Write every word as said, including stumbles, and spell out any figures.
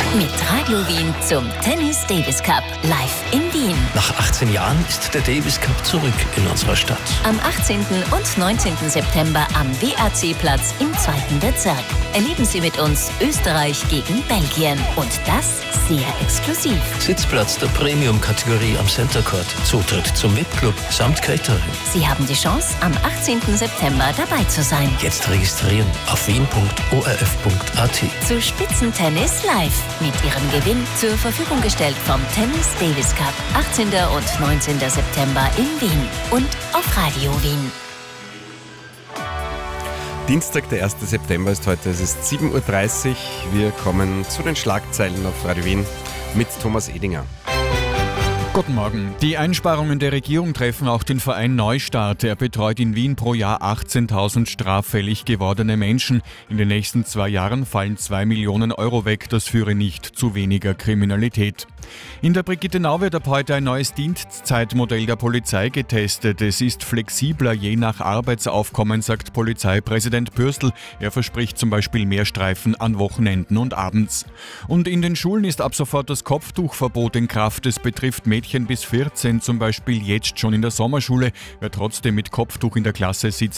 Mit Radio Wien zum Tennis Davis Cup live in Wien. Nach achtzehn Jahren ist der Davis Cup zurück in unserer Stadt. Am achtzehnten und neunzehnten September am W A C-Platz im zweiten Bezirk. Erleben Sie mit uns Österreich gegen Belgien. Und das sehr exklusiv. Sitzplatz der Premium-Kategorie am Center Court. Zutritt zum V I P-Club samt Catering. Sie haben die Chance, am achtzehnten September dabei zu sein. Jetzt registrieren auf wien punkt o r f punkt a t. Zu Spitzentennis live. Mit Ihrem Gewinn zur Verfügung gestellt vom Tennis Davis Cup. achtzehnten und neunzehnten September in Wien und auf Radio Wien. Dienstag, der ersten September ist heute, es ist sieben Uhr dreißig. Wir kommen zu den Schlagzeilen auf Radio Wien mit Thomas Edinger. Guten Morgen. Die Einsparungen der Regierung treffen auch den Verein Neustart. Er betreut in Wien pro Jahr achtzehntausend straffällig gewordene Menschen. In den nächsten zwei Jahren fallen zwei Millionen Euro weg. Das führe nicht zu weniger Kriminalität. In der Brigittenau wird ab heute ein neues Dienstzeitmodell der Polizei getestet. Es ist flexibler je nach Arbeitsaufkommen, sagt Polizeipräsident Pürstl. Er verspricht zum Beispiel mehr Streifen an Wochenenden und abends. Und in den Schulen ist ab sofort das Kopftuchverbot in Kraft. Es betrifft Mädchen bis vierzehn, zum Beispiel jetzt schon in der Sommerschule. Wer trotzdem mit Kopftuch in der Klasse sitzt,